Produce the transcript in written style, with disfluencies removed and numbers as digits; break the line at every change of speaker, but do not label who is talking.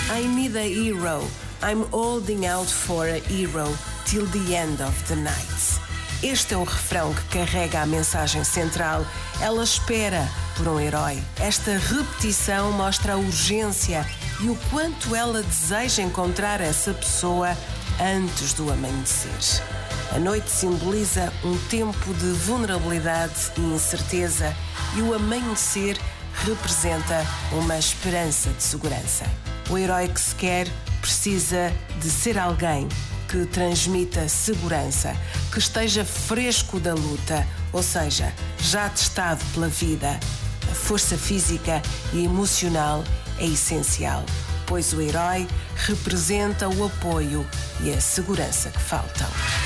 I need a hero. I'm holding out for a hero till the end of the night. Este é o refrão que carrega a mensagem central. Ela espera por um herói. Esta repetição mostra a urgência e o quanto ela deseja encontrar essa pessoa antes do amanhecer. A noite simboliza um tempo de vulnerabilidade e incerteza e o amanhecer representa uma esperança de segurança. O herói que se quer precisa de ser alguém que transmita segurança, que esteja fresco da luta, ou seja, já testado pela vida. A força física e emocional é essencial, pois o herói representa o apoio e a segurança que faltam.